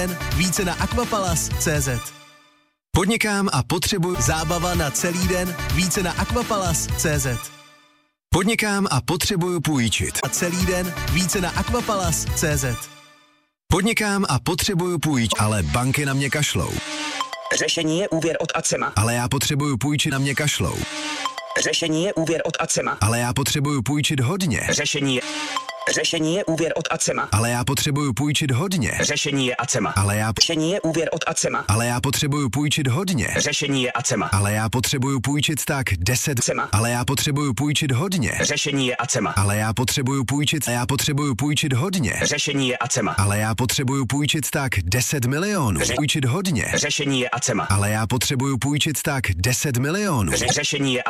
den, více na aquapalace.cz. Podnikám a potřebuju zábava na celý den, více na aquapalace.cz. Podnikám a potřebuju půjčit. A celý den, více na aquapalace.cz. Podnikám a potřebuju půjčit, ale banky na mě kašlou. Řešení je úvěr od Acema. Ale já potřebuju půjčit, na mě kašlou. Řešení je úvěr od Acema. Ale já potřebuju půjčit hodně. Řešení je úvěr od Acema. Ale já potřebuju půjčit hodně. Řešení je Acema. Řešení je úvěr od Acema. Ale já potřebuju půjčit hodně. Řešení je Acema. Ale já potřebuju půjčit tak 10. Acema. Ale já potřebuju půjčit hodně. Řešení je Acema. Ale já potřebuju půjčit hodně. Řešení je Acema. Ale já potřebuju půjčit tak 10 milionů. Půjčit hodně. Řešení je Acema. Ale já potřebuju půjčit tak 10 milionů. Řešení je